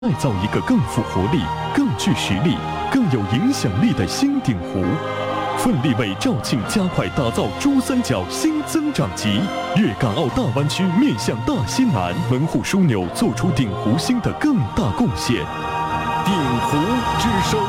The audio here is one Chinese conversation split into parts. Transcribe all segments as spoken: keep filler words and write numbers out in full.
再造一个更富活力、更具实力、更有影响力的新鼎湖，奋力为肇庆加快打造珠三角新增长极，粤港澳大湾区面向大西南门户枢纽做出鼎湖新的更大贡献。鼎湖之声。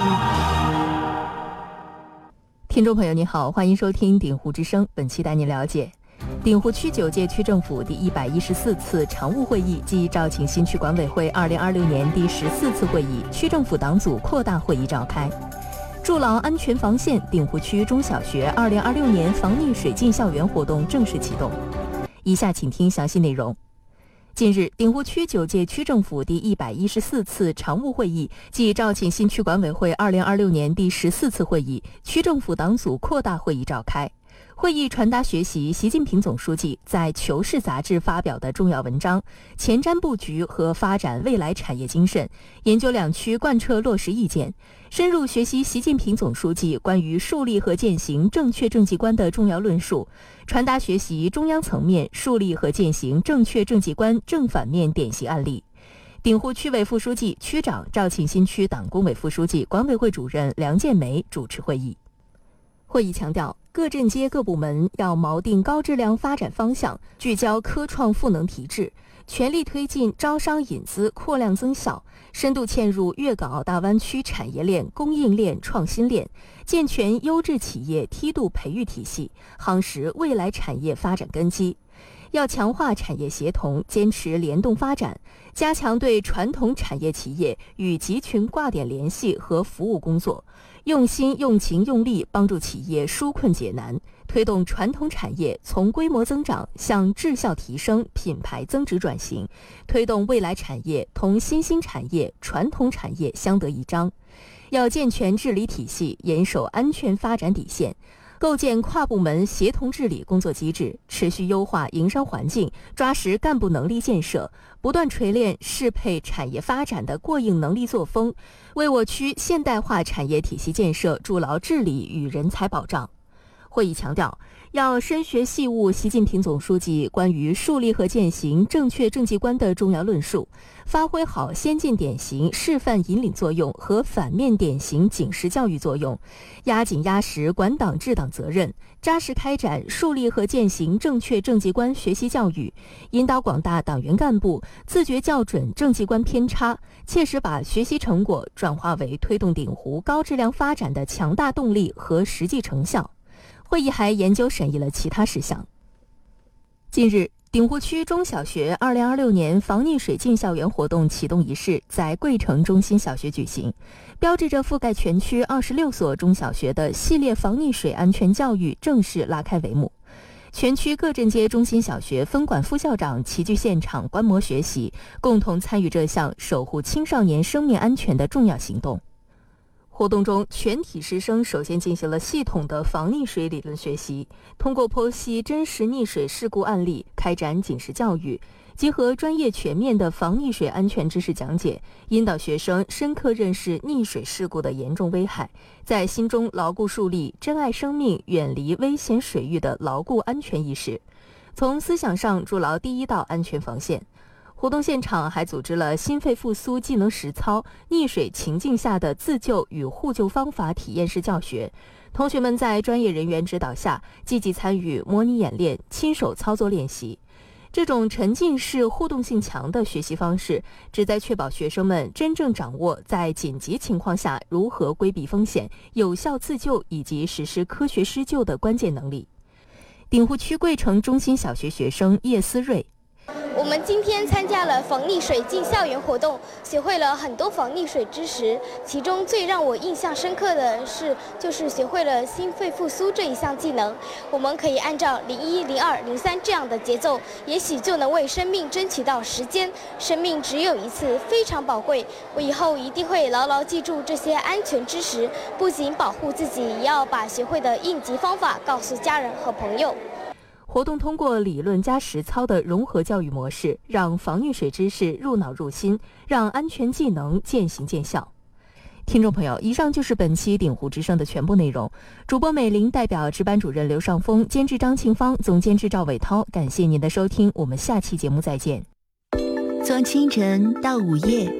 听众朋友您好，欢迎收听鼎湖之声，本期带您了解鼎湖区九届区政府第一百一十四次常务会议暨肇庆新区管委会二零二六年第十四次会议区政府党组扩大会议召开。筑牢安全防线，鼎湖区中小学二零二六年防溺水进校园活动正式启动。以下请听详细内容。近日，鼎湖区九届区政府第一百一十四次常务会议暨肇庆新区管委会二零二六年第十四次会议区政府党组扩大会议召开。会议传达学习习近平总书记在《求是》杂志发表的重要文章，前瞻布局和发展未来产业精神，研究两区贯彻落实意见，深入学习习近平总书记关于树立和践行正确政绩观的重要论述，传达学习中央层面树立和践行正确政绩观正反面典型案例。鼎湖区委副书记、区长、肇庆新区党工委副书记、管委会主任梁建梅主持会议。会议强调，各镇街各部门要锚定高质量发展方向，聚焦科创赋能提质，全力推进招商引资扩量增效，深度嵌入粤港澳大湾区产业链、供应链、创新链，健全优质企业梯度培育体系，夯实未来产业发展根基。要强化产业协同，坚持联动发展，加强对传统产业企业与集群挂点联系和服务工作，用心用情用力帮助企业纾困解难，推动传统产业从规模增长向质效提升、品牌增值转型，推动未来产业同新兴产业、传统产业相得益彰。要健全治理体系，严守安全发展底线，构建跨部门协同治理工作机制，持续优化营商环境，抓实干部能力建设，不断锤炼适配产业发展的过硬能力作风，为我区现代化产业体系建设筑牢治理与人才保障。会议强调，要深学细悟习近平总书记关于树立和践行正确政绩观的重要论述，发挥好先进典型示范引领作用和反面典型警示教育作用，压紧压实管党治党责任，扎实开展树立和践行正确政绩观学习教育，引导广大党员干部自觉校准政绩观偏差，切实把学习成果转化为推动鼎湖高质量发展的强大动力和实际成效。会议还研究审议了其他事项。近日，鼎湖区中小学二零二六年防溺水进校园活动启动仪式在桂城中心小学举行，标志着覆盖全区二十六所中小学的系列防溺水安全教育正式拉开帷幕。全区各镇街中心小学分管副校长齐聚现场观摩学习，共同参与这项守护青少年生命安全的重要行动。活动中，全体师生首先进行了系统的防溺水理论学习，通过剖析真实溺水事故案例，开展警示教育，结合专业全面的防溺水安全知识讲解，引导学生深刻认识溺水事故的严重危害，在心中牢固树立珍爱生命、远离危险水域的牢固安全意识，从思想上筑牢第一道安全防线。活动现场还组织了心肺复苏技能实操、溺水情境下的自救与互救方法体验式教学。同学们在专业人员指导下，积极参与模拟演练、亲手操作练习。这种沉浸式、互动性强的学习方式，旨在确保学生们真正掌握在紧急情况下如何规避风险、有效自救以及实施科学施救的关键能力。鼎湖区桂城中心小学学生叶思瑞。 我们今天参加了防溺水进校园活动，学会了很多防溺水知识。其中最让我印象深刻的是，就是学会了心肺复苏这一项技能。我们可以按照零一、零二、零三这样的节奏，也许就能为生命争取到时间。生命只有一次，非常宝贵。我以后一定会牢牢记住这些安全知识，不仅保护自己，也要把学会的应急方法告诉家人和朋友。 活动通过理论加实操的融合教育模式，让防溺水知识入脑入心，让安全技能渐行渐效。听众朋友，以上就是本期鼎湖之声的全部内容。主播美玲代表值班主任刘尚峰、监制张庆芳、总监制赵伟涛，感谢您的收听，我们下期节目再见。 从清晨到午夜，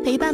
陪伴。